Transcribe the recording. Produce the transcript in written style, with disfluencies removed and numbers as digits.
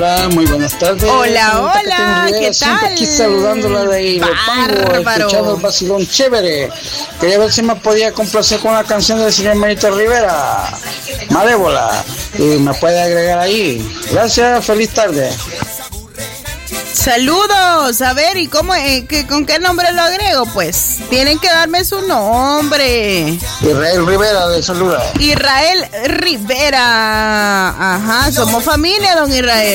Hola, muy buenas tardes. Hola, hola, ¿qué tal? Aquí saludándola de Ilopango, escuchando el vacilón chévere. Quería ver si me podía complacer con la canción del señor Benito Rivera, Malévola, y me puede agregar ahí. Gracias, feliz tarde. Saludos, a ver, ¿y cómo, con qué nombre lo agrego? Pues tienen que darme su nombre. Israel Rivera de Saluda. Israel Rivera, ajá, somos familia, don Israel.